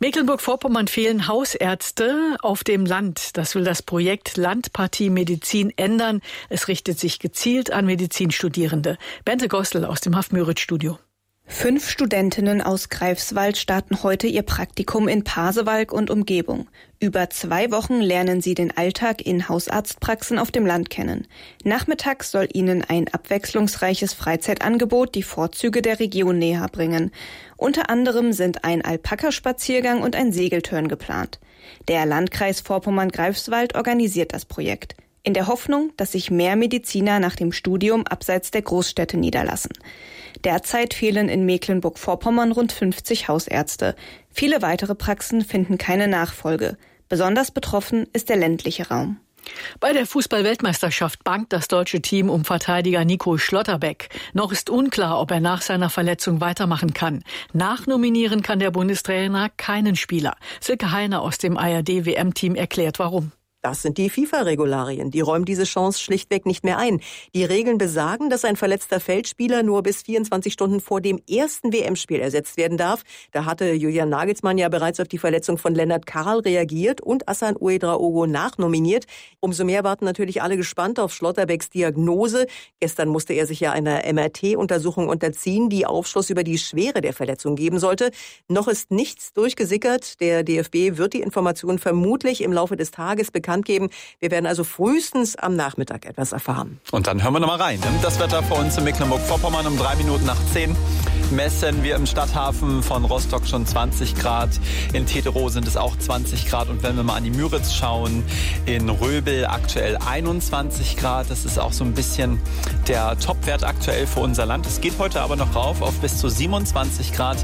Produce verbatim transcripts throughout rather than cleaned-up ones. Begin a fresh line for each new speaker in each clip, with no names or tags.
Mecklenburg-Vorpommern fehlen Hausärzte auf dem Land. Das will das Projekt Landpartie Medizin ändern. Es richtet sich gezielt an Medizinstudierende. Bente Gossel aus dem Haff-Müritz-Studio.
Fünf Studentinnen aus Greifswald starten heute ihr Praktikum in Pasewalk und Umgebung. Über zwei Wochen lernen sie den Alltag in Hausarztpraxen auf dem Land kennen. Nachmittags soll ihnen ein abwechslungsreiches Freizeitangebot die Vorzüge der Region näher bringen. Unter anderem sind ein Alpaka-Spaziergang und ein Segeltörn geplant. Der Landkreis Vorpommern-Greifswald organisiert das Projekt, in der Hoffnung, dass sich mehr Mediziner nach dem Studium abseits der Großstädte niederlassen. Derzeit fehlen in Mecklenburg-Vorpommern rund fünfzig Hausärzte. Viele weitere Praxen finden keine Nachfolge. Besonders betroffen ist der ländliche Raum.
Bei der Fußball-Weltmeisterschaft bangt das deutsche Team um Verteidiger Nico Schlotterbeck. Noch ist unklar, ob er nach seiner Verletzung weitermachen kann. Nachnominieren kann der Bundestrainer keinen Spieler. Silke Heiner aus dem A R D-W M-Team erklärt, warum.
Das sind die FIFA-Regularien. Die räumen diese Chance schlichtweg nicht mehr ein. Die Regeln besagen, dass ein verletzter Feldspieler nur bis vierundzwanzig Stunden vor dem ersten W M-Spiel ersetzt werden darf. Da hatte Julian Nagelsmann ja bereits auf die Verletzung von Lennart Karl reagiert und Hassan Ouedraogo nachnominiert. Umso mehr warten natürlich alle gespannt auf Schlotterbecks Diagnose. Gestern musste er sich ja einer M R T-Untersuchung unterziehen, die Aufschluss über die Schwere der Verletzung geben sollte. Noch ist nichts durchgesickert. Der D F B wird die Informationen vermutlich im Laufe des Tages bekannt geben. Wir werden also frühestens am Nachmittag etwas erfahren.
Und dann hören wir noch mal rein. Das Wetter für uns in Mecklenburg-Vorpommern um drei Minuten nach zehn. Messen wir im Stadthafen von Rostock schon zwanzig Grad. In Teterow sind es auch zwanzig Grad. Und wenn wir mal an die Müritz schauen, in Röbel aktuell einundzwanzig Grad. Das ist auch so ein bisschen der Topwert aktuell für unser Land. Es geht heute aber noch rauf auf bis zu siebenundzwanzig Grad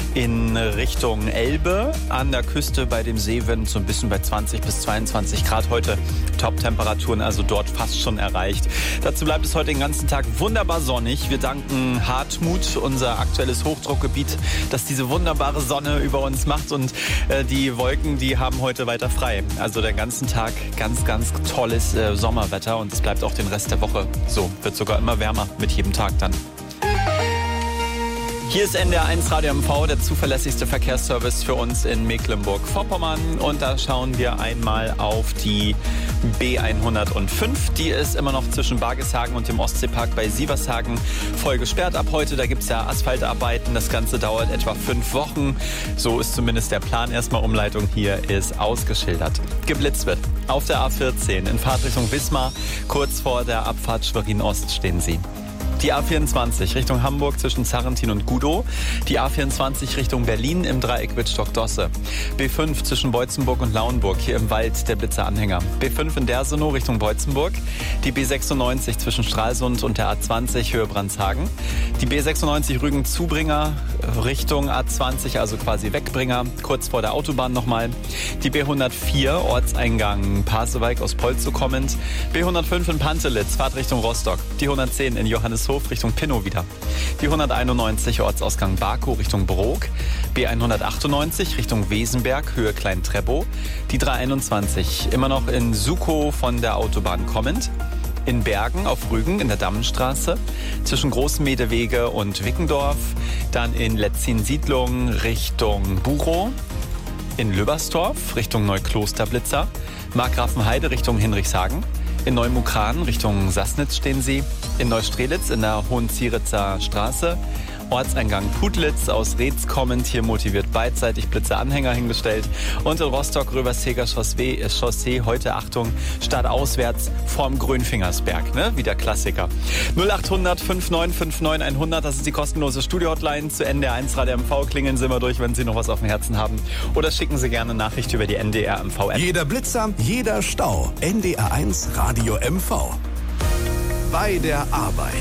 in Richtung Elbe. An der Küste bei dem Seewind so ein bisschen bei zwanzig bis zweiundzwanzig Grad. Heute Top-Temperaturen also dort fast schon erreicht. Dazu bleibt es heute den ganzen Tag wunderbar sonnig. Wir danken Hartmut, unser aktuelles Hochdruckgebiet, das diese wunderbare Sonne über uns macht, und äh, die Wolken, die haben heute weiter frei. Also den ganzen Tag ganz, ganz tolles äh, Sommerwetter, und es bleibt auch den Rest der Woche so. Wird sogar immer wärmer mit jedem Tag dann. Hier ist N D R eins Radio M V, der zuverlässigste Verkehrsservice für uns in Mecklenburg-Vorpommern. Und da schauen wir einmal auf die B hundertfünf. Die ist immer noch zwischen Bargeshagen und dem Ostseepark bei Sievershagen voll gesperrt ab heute. Da gibt es ja Asphaltarbeiten. Das Ganze dauert etwa fünf Wochen. So ist zumindest der Plan. Erstmal Umleitung hier ist ausgeschildert. Geblitzt wird auf der A vierzehn in Fahrtrichtung Wismar. Kurz vor der Abfahrt Schwerin-Ost stehen Sie. Die A vierundzwanzig Richtung Hamburg zwischen Sarrentin und Gudow. Die A vierundzwanzig Richtung Berlin im Dreieck Wittstock-Dosse. B fünf zwischen Beutzenburg und Lauenburg, hier im Wald der Blitzeranhänger. B fünf in Dersenow Richtung Beutzenburg. Die B sechsundneunzig zwischen Stralsund und der A zwanzig Höhe Brandshagen. Die B sechsundneunzig Rügen-Zubringer Richtung A zwanzig, also quasi Wegbringer, kurz vor der Autobahn nochmal. Die B hundertvier Ortseingang Pasewalk aus Polzow kommend. B hundertfünf in Pantelitz, Fahrtrichtung Rostock. Die hundertzehn in Johanneshof Richtung Pinnow wieder. Die hunderteinundneunzig Ortsausgang Barkow Richtung Brok. B hundertachtundneunzig Richtung Wesenberg, Höhe Klein-Treppow. Die dreihunderteinundzwanzig immer noch in Sukow von der Autobahn kommend. In Bergen auf Rügen in der Dammenstraße. Zwischen Großmedewege und Wickendorf. Dann in Letzin-Siedlung Richtung Buchow. In Lübbersdorf Richtung Neuklosterblitzer. Markgrafenheide Richtung Hinrichshagen. In Neumukran Richtung Sassnitz stehen Sie. In Neustrelitz in der Hohenzieritzer Straße. Ortseingang Putlitz aus Reetz kommend, hier motiviert beidseitig Blitzeranhänger hingestellt. Und in Rostock-Röberseger Chaussee, Chaussee heute, Achtung, startauswärts vorm Grönfingersberg, ne? Wie der Klassiker. null acht hundert fünf neun fünf neun hundert, das ist die kostenlose Studio-Hotline zu N D R eins Radio M V. Klingeln Sie mal durch, wenn Sie noch was auf dem Herzen haben. Oder schicken Sie gerne eine Nachricht über die N D R M V-App.
Jeder Blitzer, jeder Stau. N D R eins Radio M V. Bei der Arbeit.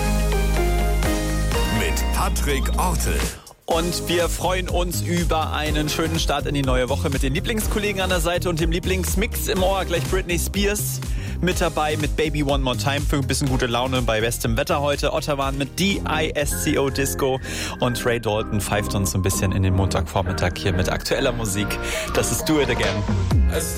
Mit Patrick Ortel.
Und wir freuen uns über einen schönen Start in die neue Woche mit den Lieblingskollegen an der Seite und dem Lieblingsmix im Ohr. Gleich Britney Spears mit dabei mit Baby One More Time für ein bisschen gute Laune bei bestem Wetter heute. Ottawa mit D I S C O Disco und Ray Dalton pfeift uns ein bisschen in den Montagvormittag hier mit aktueller Musik. Das ist Do It Again.